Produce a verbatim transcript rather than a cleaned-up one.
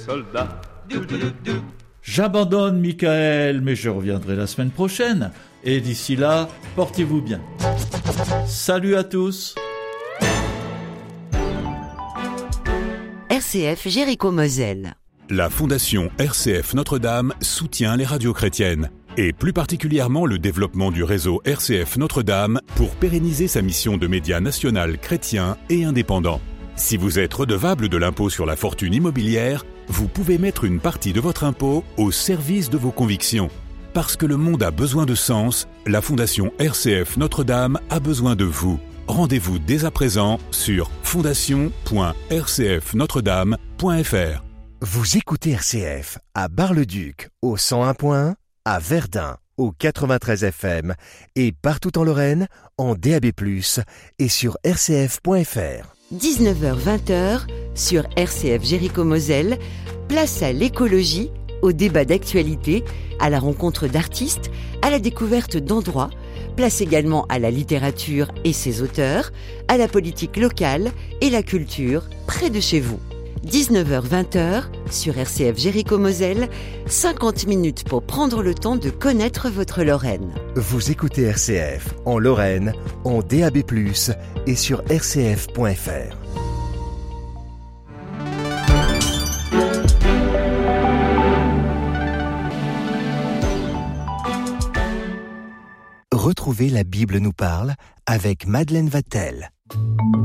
Soldat. J'abandonne, Michael, mais je reviendrai la semaine prochaine. Et d'ici là, portez-vous bien. Salut à tous. R C F Jéricho-Moselle. La Fondation R C F Notre-Dame soutient les radios chrétiennes, et plus particulièrement le développement du réseau R C F Notre-Dame pour pérenniser sa mission de média national chrétien et indépendant. Si vous êtes redevable de l'impôt sur la fortune immobilière, vous pouvez mettre une partie de votre impôt au service de vos convictions. Parce que le monde a besoin de sens, la Fondation R C F Notre-Dame a besoin de vous. Rendez-vous dès à présent sur fondation point r c f notre dame point f r. Vous écoutez R C F à Bar-le-Duc au cent un point un, à Verdun au quatre-vingt-treize F M et partout en Lorraine en D A B plus, et sur r c f point f r. dix-neuf heures vingt sur R C F Jéricho-Moselle, place à l'écologie, au débat d'actualité, à la rencontre d'artistes, à la découverte d'endroits, place également à la littérature et ses auteurs, à la politique locale et la culture près de chez vous. dix-neuf heures vingt sur R C F Jéricho-Moselle, cinquante minutes pour prendre le temps de connaître votre Lorraine. Vous écoutez R C F en Lorraine, en D A B plus, et sur r c f point f r. Retrouvez La Bible nous parle avec Madeleine Vatel.